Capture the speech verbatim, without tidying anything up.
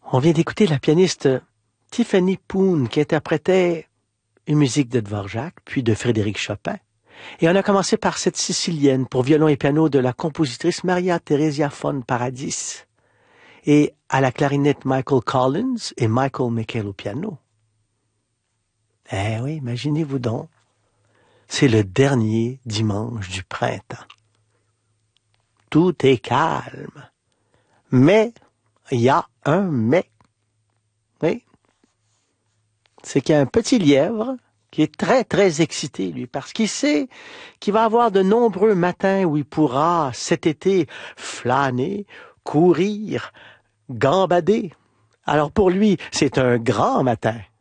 On vient d'écouter la pianiste Tiffany Poon qui interprétait une musique de Dvorak, puis de Frédéric Chopin. Et on a commencé par cette sicilienne pour violon et piano de la compositrice Maria Theresia von Paradis. Et à la clarinette Michael Collins et Michael Michael au piano. Eh oui, imaginez-vous donc. C'est le dernier dimanche du printemps. Tout est calme. Mais il y a un mais. Oui. C'est qu'il y a un petit lièvre qui est très, très excité, lui, parce qu'il sait qu'il va avoir de nombreux matins où il pourra, cet été, flâner, courir, gambader. Alors pour lui, c'est un grand matin.